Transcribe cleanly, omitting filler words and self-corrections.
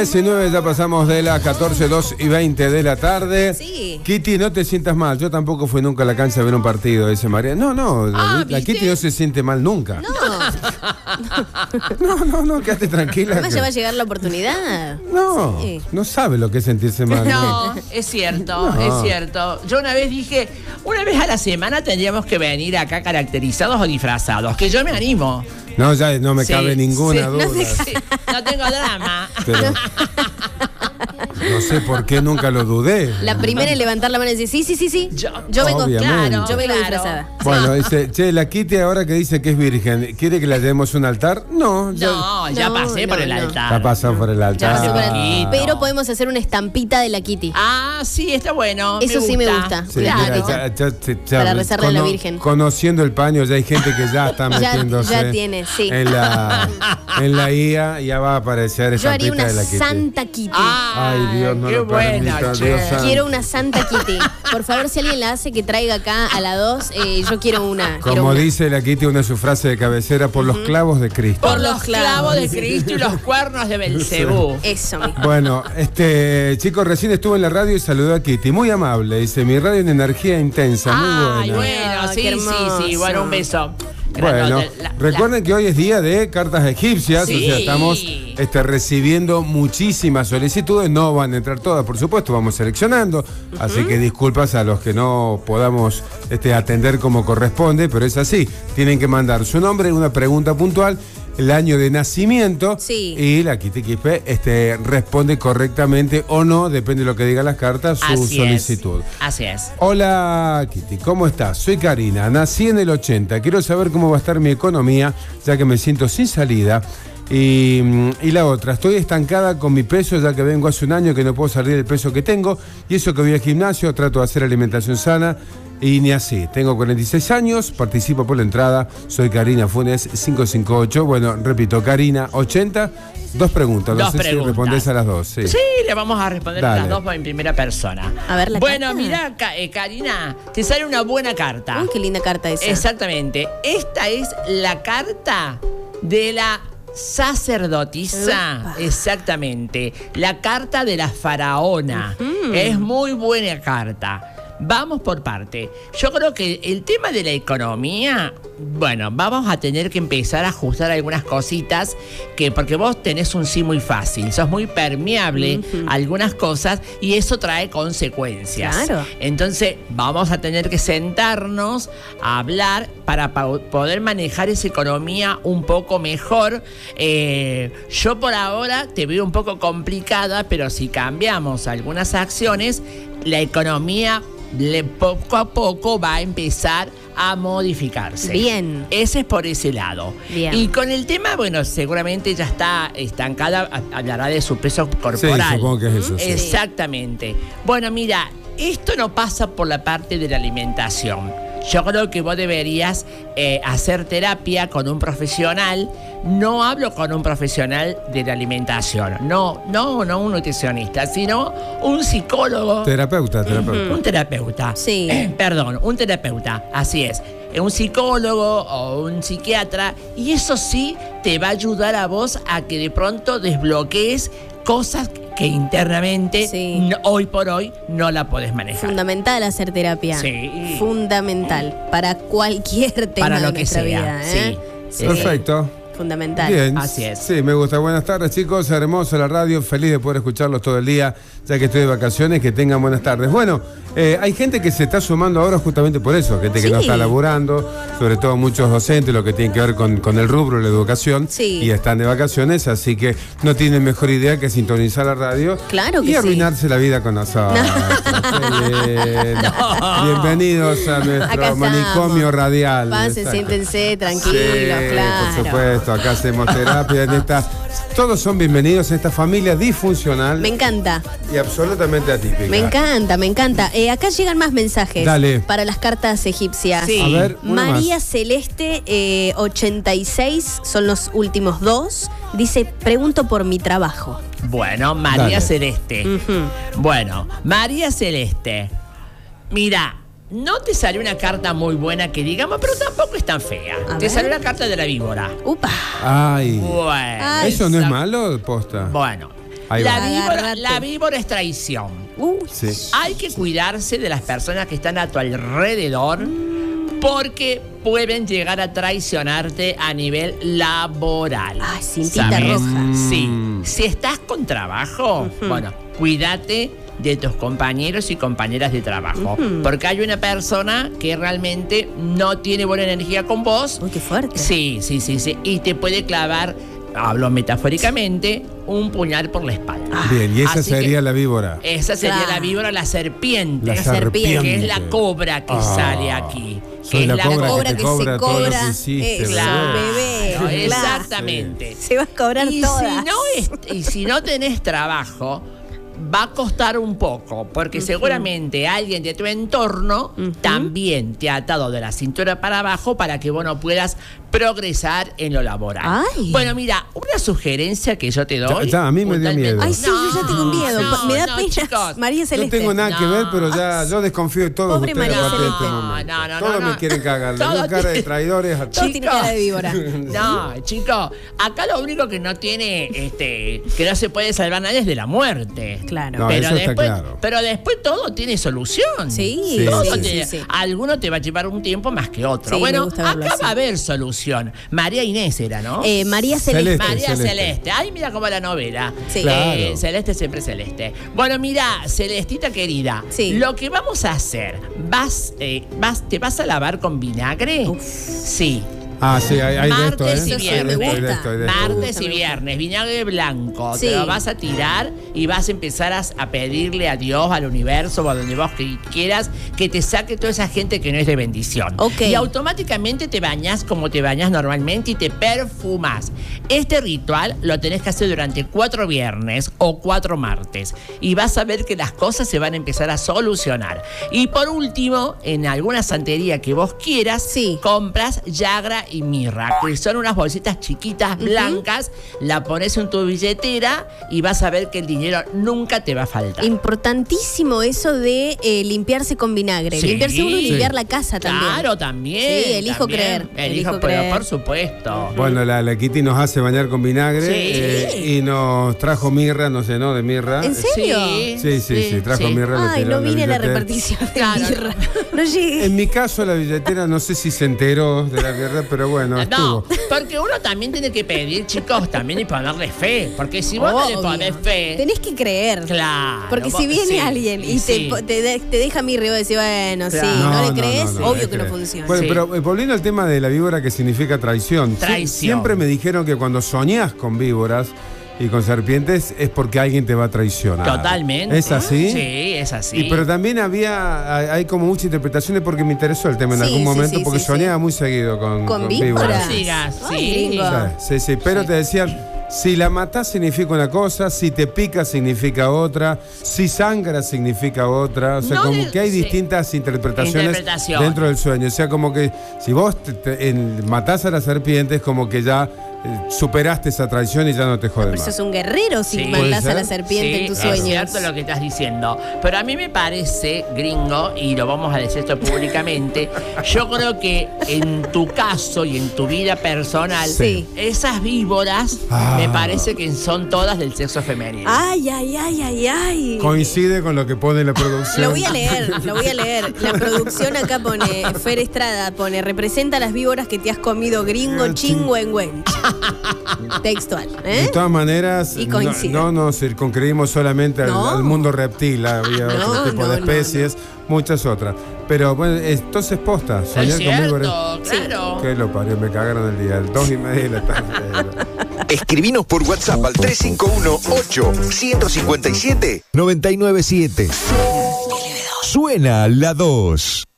19, ya pasamos de las 14, 2 y 20 de la tarde. Sí. Kitty, no te sientas mal. Yo tampoco fui nunca a la cancha a ver un partido, dice María. No, la Kitty no se siente mal nunca. No, quédate tranquila. Además ya va a llegar la oportunidad. No, Sí. no sabe lo que es sentirse mal. No, es cierto, No. es cierto. Yo una vez dije, una vez a la semana tendríamos que venir acá caracterizados o disfrazados, que yo me animo. No, ya no me Sí, cabe ninguna sí, duda. Sí, no tengo drama. Pero no sé por qué nunca lo dudé. La primera en levantar la mano y decir, sí. Yo vengo, Obviamente. claro, yo vengo disfrazada. Bueno, dice, che, la Kitty ahora que dice que es virgen, ¿quiere que le demos un altar? No, No, ya No, pasé por el no. altar. ya pasó por el Ya altar. pasé por el- Pero, pero podemos hacer una estampita de la Kitty. Ah, sí, está bueno. Eso sí me gusta. Sí, Claro. mira, ya, Para rezarle a la Virgen. Conociendo el paño, ya hay gente que ya está Ya- metiéndose ya tiene, sí. en la IA, ya va a aparecer esa Yo haría pita una de la Kitty. Santa Kitty. Ay, Dios, no qué lo buena, permita, che. Dios santo. Quiero una Santa Kitty. Por favor, si alguien la hace, que traiga acá a la 2. Yo quiero una. quiero Como una. dice la Kitty, una de sus frases de cabecera, por los clavos de Cristo. Por los clavos de Cristo y los cuernos de Belcebú. Eso mismo. Bueno, chicos, recién estuve en la radio y saludó a Kitty. Muy amable, dice, mi radio en energía intensa, muy Ay, buena. bueno, Ah, sí, qué sí, hermoso. bueno, un beso. Bueno, recuerden que hoy es día de cartas egipcias, Sí. o sea, estamos recibiendo muchísimas solicitudes, no van a entrar todas, por supuesto, vamos seleccionando, así que disculpas a los que no podamos atender como corresponde, pero es así, tienen que mandar su nombre, una pregunta puntual, el año de nacimiento, Sí. y la Kitty Quispe responde correctamente o no, depende de lo que digan las cartas, su Así solicitud. Así es. Hola Kitty, ¿cómo estás? Soy Karina, nací en el 80, quiero saber cómo va a estar mi economía, ya que me siento sin salida. Y la otra, estoy estancada con mi peso, ya que vengo hace un año que no puedo salir del peso que tengo, y eso que voy al gimnasio, trato de hacer alimentación sana, y ni así. Tengo 46 años, participo por la entrada, soy Karina Funes 558, bueno, repito, Karina 80, dos preguntas, no Dos sé preguntas. si respondés a las dos. Sí, Sí, le vamos a responder Dale. las dos en primera persona. A ver, la Bueno, carta. mira, Karina, te sale una buena carta. Uy, qué linda carta esa. Exactamente. Esta es la carta de la sacerdotisa. Upa. Exactamente. La carta de la faraona. Es muy buena carta. Vamos por parte. Yo creo que el tema de la economía, bueno, vamos a tener que empezar a ajustar algunas cositas, porque vos tenés un sí muy fácil, sos muy permeable a algunas cosas y eso trae consecuencias. Claro. Entonces vamos a tener que sentarnos a hablar para poder manejar esa economía un poco mejor. Yo por ahora te veo un poco complicada, pero si cambiamos algunas acciones, la economía poco a poco va a empezar a modificarse. Bien. Ese es por ese lado. Bien. Y con el tema, bueno, seguramente ya está estancada, hablará de su peso sí, corporal. supongo que es eso. Sí. Exactamente. Bueno, mira, esto no pasa por la parte de la alimentación. Yo creo que vos deberías hacer terapia con un profesional. No hablo con un profesional de la alimentación. No un nutricionista, sino un psicólogo. Terapeuta. Un terapeuta. Sí. Perdón, un terapeuta, así es. Un psicólogo o un psiquiatra, y eso sí te va a ayudar a vos a que de pronto desbloquees cosas que internamente Sí. hoy por hoy no la podés manejar. Fundamental hacer terapia. Sí. Fundamental. Para cualquier tema Para lo de que nuestra sea, vida. sí. Perfecto. Fundamental. Bien, Así es. Sí, me gusta. Buenas tardes, chicos. Hermosa la radio. Feliz de poder escucharlos todo el día, ya que estoy de vacaciones. Que tengan buenas tardes. Bueno, hay gente que se está sumando ahora justamente por eso. Gente que no Sí. está laburando, sobre todo muchos docentes, lo que tiene que ver con el rubro, la educación. Sí. Y están de vacaciones, así que no tienen mejor idea que sintonizar la radio. Claro que y sí. arruinarse la vida con nosotros. Qué bien. Bienvenidos a Acá nuestro estamos. manicomio radial. Pasen, Exacto. siéntense, tranquilos, Sí, claro. por supuesto, acá hacemos terapia en esta. Todos son bienvenidos a esta familia disfuncional Me encanta. y absolutamente atípica. Me encanta, me encanta. Acá llegan más mensajes. Dale. Para las cartas egipcias. Sí. A ver, una María más. Celeste 86 son los últimos dos. Dice, pregunto por mi trabajo. Bueno, María Dale. Celeste. Ujú. Bueno, María Celeste. Mira, no te salió una carta muy buena que digamos, pero tampoco es tan fea. A Te ver. salió la carta de la víbora. Upa. Ay. Bueno. Ay, ¿Eso no es esa- malo, posta? Bueno, Ahí va. La víbora es traición. Sí. Hay que cuidarse de las personas que están a tu alrededor porque pueden llegar a traicionarte a nivel laboral. Ay, cintita ¿Sabes? roja. Sí. Si estás con trabajo, bueno, cuídate de tus compañeros y compañeras de trabajo. Porque hay una persona que realmente no tiene buena energía con vos. Uy, qué fuerte. Sí. Y te puede clavar, hablo metafóricamente, un puñal por la espalda. Bien, y esa Así sería que la víbora. esa sería Claro. la víbora, la serpiente. La serpiente. Que es la cobra que sale aquí. Soy Que es la cobra Cobra que que te cobra se todo lo cobra. que hiciste, Eso, ¿verdad? bebé. Claro, Claro. exactamente. Se va a cobrar Y todas. si no tenés trabajo, va a costar un poco, porque seguramente alguien de tu entorno también te ha atado de la cintura para abajo para que vos no puedas progresar en lo laboral. Ay. Bueno, mira, una sugerencia que yo te doy. Ya, a mí me dio miedo. Ay, sí, yo ya tengo miedo. No, Me da no, pena. chicos. María No Celeste. tengo nada que No. ver, pero ya yo desconfío de todos Pobre ustedes María a partir de este Celeste. momento. No, Todos no. me quieren cagar. Le Todo doy cara de tiene- traidores a Todo todos. tiene cara de víbora. No, chicos, acá lo único que no tiene, que no se puede salvar nadie es de la muerte. Claro. No, eso está claro. Pero después todo tiene solución. Sí, Todo sí, tiene- sí. Alguno te va a llevar un tiempo más que otro. Sí, me Bueno, gusta verlo acá así. va a haber solución. María Inés era, ¿no? María Celeste. María Celeste. Celeste. Ay, mira cómo la novela. Sí. Claro. Celeste siempre celeste. Bueno, mira, Celestita querida. Sí. Lo que vamos a hacer, ¿te vas a lavar con vinagre? Sí. Ah, sí, hay de esto, Martes y ¿eh? viernes. Me gusta. Hay de esto. Martes Me y gusta. viernes, vinagre blanco. Sí. Te lo vas a tirar y vas a empezar a pedirle a Dios, al universo o a donde vos quieras que te saque toda esa gente que no es de bendición. Ok. Y automáticamente te bañas como te bañas normalmente y te perfumas. Este ritual lo tenés que hacer durante 4 viernes o 4 martes. Y vas a ver que las cosas se van a empezar a solucionar. Y por último, en alguna santería que vos quieras, Sí. compras Yagra y mirra, que son unas bolsitas chiquitas blancas, la pones en tu billetera y vas a ver que el dinero nunca te va a faltar. Importantísimo eso de limpiarse con vinagre. Sí. Limpiarse uno y Sí. limpiar la casa también. Claro, también. Sí, elijo también. creer, elijo Pero creer. por supuesto. Bueno, la Kitty nos hace bañar con vinagre Sí. y nos trajo mirra, no sé, ¿no? De mirra. ¿En serio? Sí, trajo mirra. le Ay, tiró no en vine a la billetera. repartición de Claro. birra. No llegué. En mi caso, la billetera no sé si se enteró de la mirra, pero bueno, No, estuvo. porque uno también tiene que pedir, chicos, también y ponerle fe. Porque si vos no le Obvio. pones fe. Tenés que creer. Claro. Porque vos- si viene sí, alguien y sí. te deja mirra y vos decís, bueno, Claro. sí, no le crees, no, obvio hay que no creer. funciona. Bueno, Sí. pero volviendo al tema de la víbora que significa traición. Traición. Siempre me dijeron que cuando soñás con víboras y con serpientes es porque alguien te va a traicionar. Totalmente. ¿Es así? Sí, es así. Y pero también hay como muchas interpretaciones porque me interesó el tema en Sí, algún sí, momento sí, porque sí, soñaba muy seguido con víboras. No digas, Ay, sí. gringo. Sí, pero te decían, si la matás significa una cosa, si te pica significa otra, si sangra significa otra, o sea, No como de- que hay sí. distintas interpretaciones Interpretación. dentro del sueño, o sea, como que si vos matás a la serpiente es como que ya superaste esa traición y ya no te jode Pero más. sos un guerrero si Sí. mandás ¿Puede a la ser? serpiente en tus Es sueños. cierto lo que estás diciendo. Pero a mí me parece, gringo, y lo vamos a decir esto públicamente, yo creo que en tu caso y en tu vida personal, Sí. esas víboras me parece que son todas del sexo femenino. Ay, ay, ay, ay, ay. Coincide con lo que pone la producción. Lo voy a leer, lo voy a leer. La producción acá pone, Fer Estrada pone, representa las víboras que te has comido gringo, chingüengüench. Textual, De ¿eh? todas maneras, Y coincide. no nos circunscribimos solamente No. al mundo reptil, había No, otro tipo no, de no, especies, muchas otras. Pero bueno, entonces posta, Es soñar con víboras. cierto, claro. Que lo parió, me cagaron el día, 2:30 de la tarde. Escribinos por WhatsApp al 351-8-157-997. Suena la 2.